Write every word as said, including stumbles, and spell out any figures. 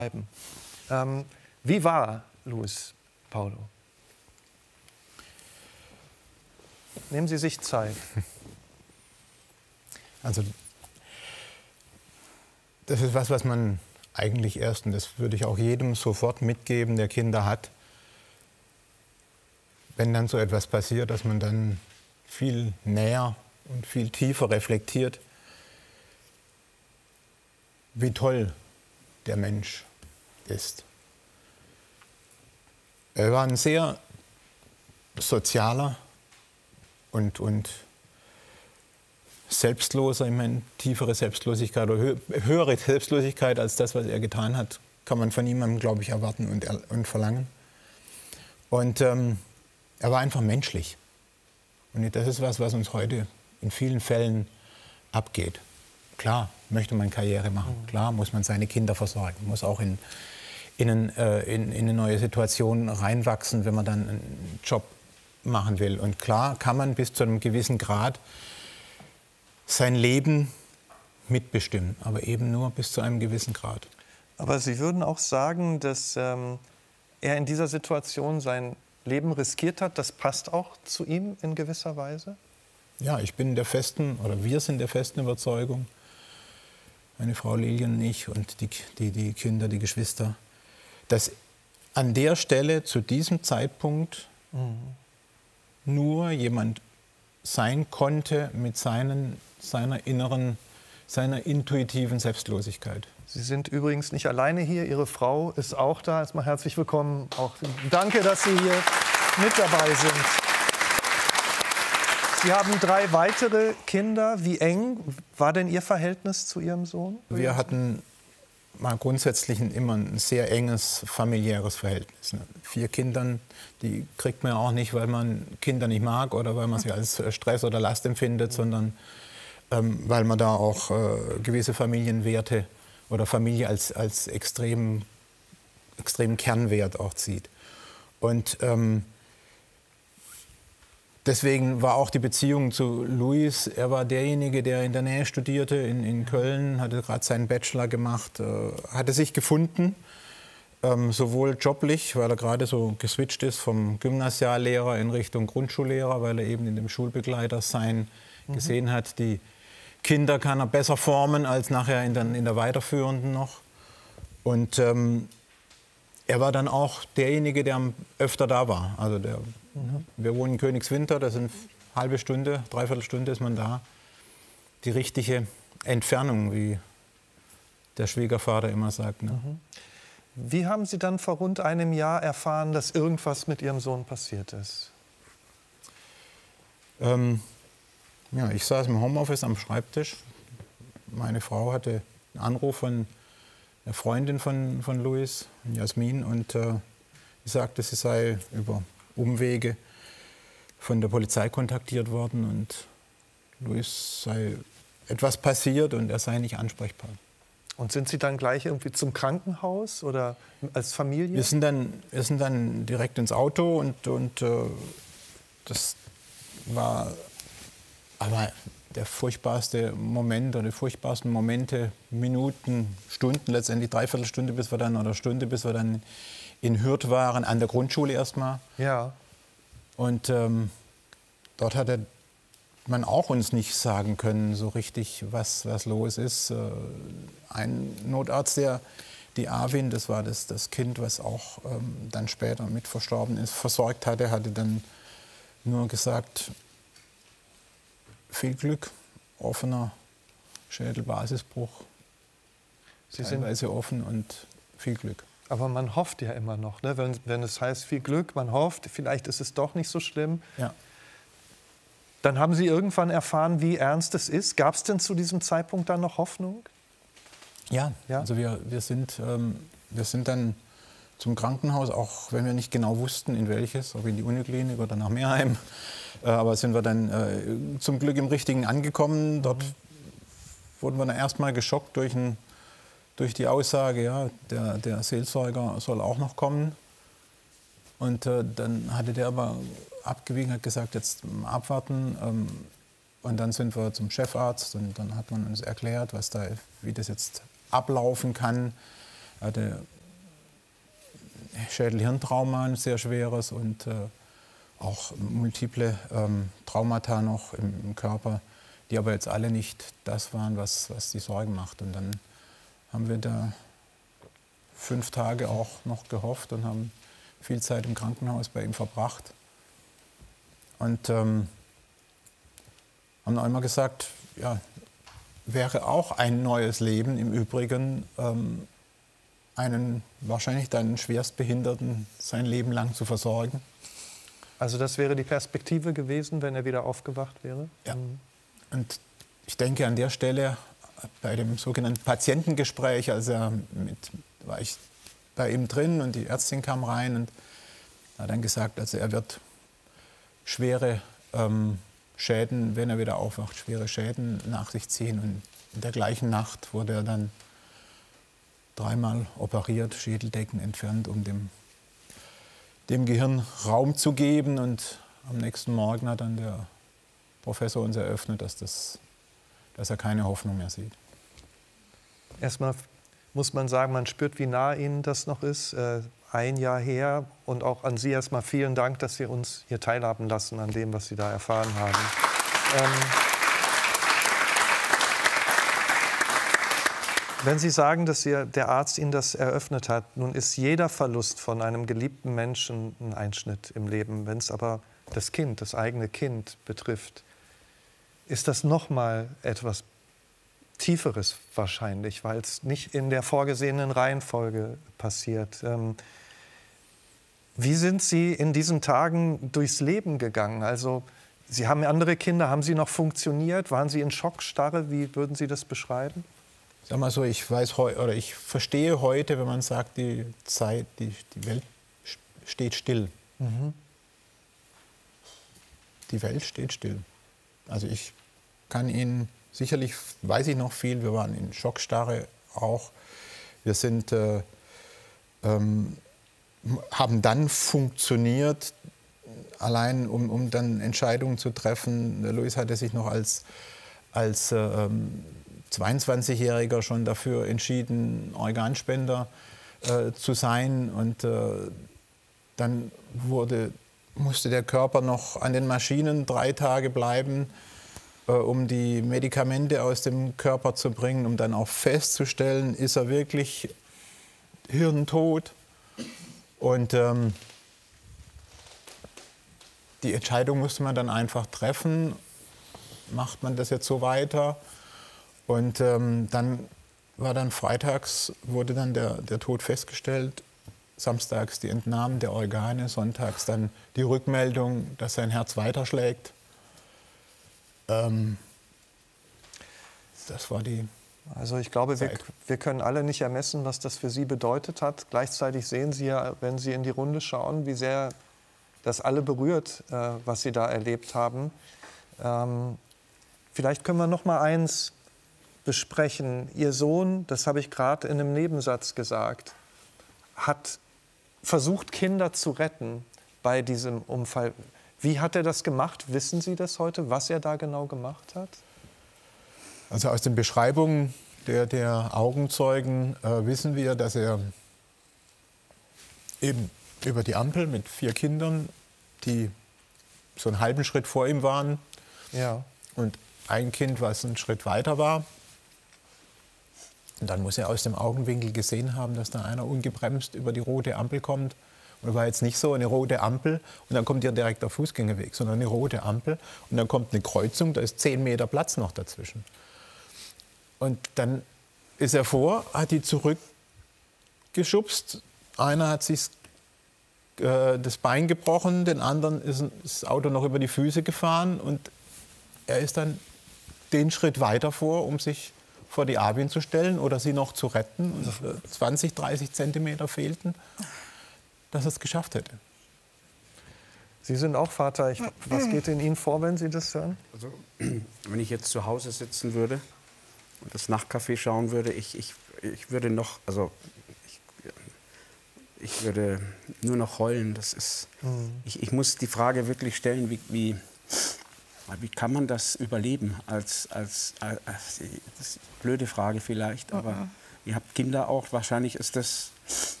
Ähm, wie war Luis Paulo? Nehmen Sie sich Zeit. Also das ist was, was man eigentlich erst, und das würde ich auch jedem sofort mitgeben, der Kinder hat, wenn dann so etwas passiert, dass man dann viel näher und viel tiefer reflektiert, wie toll der Mensch ist. Er war ein sehr sozialer und, und selbstloser, ich meine, tiefere Selbstlosigkeit oder hö höhere Selbstlosigkeit als das, was er getan hat, kann man von niemandem, glaube ich, erwarten und, und verlangen. Und ähm, er war einfach menschlich. Und das ist was, was uns heute in vielen Fällen abgeht. Klar möchte man Karriere machen, klar muss man seine Kinder versorgen, muss auch in, in, einen, äh, in, in eine neue Situation reinwachsen, wenn man dann einen Job machen will. Und klar kann man bis zu einem gewissen Grad sein Leben mitbestimmen, aber eben nur bis zu einem gewissen Grad. Aber Sie würden auch sagen, dass ähm, er in dieser Situation sein Leben riskiert hat, das passt auch zu ihm in gewisser Weise? Ja, ich bin der festen, oder wir sind der festen Überzeugung, meine Frau Lilian und ich und die, die, die Kinder, die Geschwister, dass an der Stelle zu diesem Zeitpunkt mhm. nur jemand sein konnte mit seinen, seiner inneren, seiner intuitiven Selbstlosigkeit. Sie sind übrigens nicht alleine hier, Ihre Frau ist auch da. Erstmal herzlich willkommen. Auch danke, dass Sie hier mit dabei sind. Sie haben drei weitere Kinder. Wie eng war denn Ihr Verhältnis zu Ihrem Sohn? Wir hatten mal grundsätzlich ein, immer ein sehr enges familiäres Verhältnis. Ne? Vier Kindern, die kriegt man ja auch nicht, weil man Kinder nicht mag oder weil man sie als Stress oder Last empfindet, sondern ähm, weil man da auch äh, gewisse Familienwerte oder Familie als, als extrem, extremen Kernwert auch sieht. Und ähm, deswegen war auch die Beziehung zu Luis, er war derjenige, der in der Nähe studierte, in, in Köln, hatte gerade seinen Bachelor gemacht, äh, hatte sich gefunden, ähm, sowohl joblich, weil er gerade so geswitcht ist vom Gymnasiallehrer in Richtung Grundschullehrer, weil er eben in dem Schulbegleitersein mhm. gesehen hat, die Kinder kann er besser formen als nachher in der, in der weiterführenden noch. Und ähm, er war dann auch derjenige, der öfter da war. Also der, mhm. wir wohnen in Königswinter, das sind eine halbe Stunde, dreiviertel Stunde ist man da. Die richtige Entfernung, wie der Schwiegervater immer sagt. Ne? Mhm. Wie haben Sie dann vor rund einem Jahr erfahren, dass irgendwas mit Ihrem Sohn passiert ist? Ähm, Ja, ich saß im Homeoffice am Schreibtisch. Meine Frau hatte einen Anruf von einer Freundin von, von Luis, Jasmin, und äh, sie sagte, sie sei über Umwege von der Polizei kontaktiert worden und Luis sei etwas passiert und er sei nicht ansprechbar. Und sind Sie dann gleich irgendwie zum Krankenhaus oder als Familie? Wir sind dann, wir sind dann direkt ins Auto und, und äh, das war aber der furchtbarste Moment oder die furchtbarsten Momente, Minuten, Stunden, letztendlich dreiviertel Stunde, bis wir dann, oder Stunde, bis wir dann in Hürth waren, an der Grundschule erstmal. Ja. Und ähm, dort hatte man auch uns nicht sagen können, so richtig, was, was los ist. Äh, ein Notarzt, der die Arvin, das war das, das Kind, was auch ähm, dann später mit verstorben ist, versorgt hatte, hatte dann nur gesagt, viel Glück, offener Schädelbasisbruch, Sie teilweise sind offen und viel Glück. Aber man hofft ja immer noch, ne? wenn, wenn es heißt viel Glück, man hofft, vielleicht ist es doch nicht so schlimm. Ja. Dann haben Sie irgendwann erfahren, wie ernst es ist. Gab es denn zu diesem Zeitpunkt dann noch Hoffnung? Ja, ja? also wir, wir, sind, ähm, wir sind dann zum Krankenhaus, auch wenn wir nicht genau wussten, in welches, ob in die Uniklinik oder nach Meerheim. Äh, aber sind wir dann äh, zum Glück im Richtigen angekommen. Dort mhm. wurden wir dann erstmal geschockt durch, ein, durch die Aussage, ja, der, der Seelsorger soll auch noch kommen. Und äh, dann hatte der aber abgewiegen, hat gesagt, jetzt abwarten. Ähm, und dann sind wir zum Chefarzt und dann hat man uns erklärt, was da, wie das jetzt ablaufen kann. Er hatte Schädel-Hirntrauma, ein sehr schweres, und äh, auch multiple ähm, Traumata noch im, im Körper, die aber jetzt alle nicht das waren, was, was die Sorgen macht. Und dann haben wir da fünf Tage auch noch gehofft und haben viel Zeit im Krankenhaus bei ihm verbracht. Und ähm, haben auch immer gesagt, ja, wäre auch ein neues Leben im Übrigen, ähm, einen wahrscheinlich dann Schwerstbehinderten sein Leben lang zu versorgen. Also das wäre die Perspektive gewesen, wenn er wieder aufgewacht wäre? Ja. Und ich denke an der Stelle, bei dem sogenannten Patientengespräch, also mit, war ich bei ihm drin und die Ärztin kam rein und hat dann gesagt, also er wird schwere ähm, Schäden, wenn er wieder aufwacht, schwere Schäden nach sich ziehen. Und in der gleichen Nacht wurde er dann dreimal operiert, Schädeldecken entfernt, um dem, dem Gehirn Raum zu geben. Und am nächsten Morgen hat dann der Professor uns eröffnet, dass, das, dass er keine Hoffnung mehr sieht. Erstmal muss man sagen, man spürt, wie nah Ihnen das noch ist. Äh, ein Jahr her. Und auch an Sie erstmal vielen Dank, dass Sie uns hier teilhaben lassen an dem, was Sie da erfahren haben. Ähm, wenn Sie sagen, dass Sie, der Arzt Ihnen das eröffnet hat, nun ist jeder Verlust von einem geliebten Menschen ein Einschnitt im Leben. Wenn es aber das Kind, das eigene Kind betrifft, ist das noch mal etwas Tieferes wahrscheinlich, weil es nicht in der vorgesehenen Reihenfolge passiert. Ähm, wie sind Sie in diesen Tagen durchs Leben gegangen? Also, Sie haben andere Kinder, haben Sie noch funktioniert? Waren Sie in Schockstarre? Wie würden Sie das beschreiben? Sag mal so, ich weiß oder ich verstehe heute, wenn man sagt, die Zeit, die, die Welt steht still. Mhm. Die Welt steht still. Also ich kann Ihnen, sicherlich weiß ich noch viel, wir waren in Schockstarre auch. Wir sind, äh, ähm, haben dann funktioniert, allein um, um dann Entscheidungen zu treffen. Der Luis hatte sich noch als, als äh, zweiundzwanzigjähriger schon dafür entschieden, Organspender äh, zu sein. Und äh, dann wurde, musste der Körper noch an den Maschinen drei Tage bleiben, äh, um die Medikamente aus dem Körper zu bringen, um dann auch festzustellen, ist er wirklich hirntot. Und ähm, die Entscheidung musste man dann einfach treffen, macht man das jetzt so weiter? Und ähm, dann war dann freitags, wurde dann der, der Tod festgestellt, samstags die Entnahmen der Organe, sonntags dann die Rückmeldung, dass sein Herz weiterschlägt. Ähm, das war die Also ich glaube, wir, wir können alle nicht ermessen, was das für Sie bedeutet hat. Gleichzeitig sehen Sie ja, wenn Sie in die Runde schauen, wie sehr das alle berührt, äh, was Sie da erlebt haben. Ähm, vielleicht können wir noch mal eins besprechen. Ihr Sohn, das habe ich gerade in einem Nebensatz gesagt, hat versucht, Kinder zu retten bei diesem Unfall. Wie hat er das gemacht? Wissen Sie das heute, was er da genau gemacht hat? Also aus den Beschreibungen der, der Augenzeugen äh, wissen wir, dass er eben über die Ampel mit vier Kindern, die so einen halben Schritt vor ihm waren, ja, und ein Kind, was einen Schritt weiter war. Und dann muss er aus dem Augenwinkel gesehen haben, dass da einer ungebremst über die rote Ampel kommt. Und es war jetzt nicht so eine rote Ampel und dann kommt ja direkt der Fußgängerweg, sondern eine rote Ampel. Und dann kommt eine Kreuzung, da ist zehn Meter Platz noch dazwischen. Und dann ist er vor, hat die zurückgeschubst. Einer hat sich äh, das Bein gebrochen, den anderen ist das Auto noch über die Füße gefahren. Und er ist dann den Schritt weiter vor, um sich vor die Arbin zu stellen oder sie noch zu retten. Und zwanzig, dreißig Zentimeter fehlten, dass er es geschafft hätte. Sie sind auch Vater. Ich, was geht in Ihnen vor, wenn Sie das hören? Also, wenn ich jetzt zu Hause sitzen würde und das Nachtcafé schauen würde, ich, ich, ich würde noch, also ich, ich würde nur noch heulen. Das ist, mhm. ich, ich muss die Frage wirklich stellen, wie, wie, wie kann man das überleben? Als, als, als, das ist eine blöde Frage vielleicht, aber Ihr habt Kinder auch. Wahrscheinlich ist das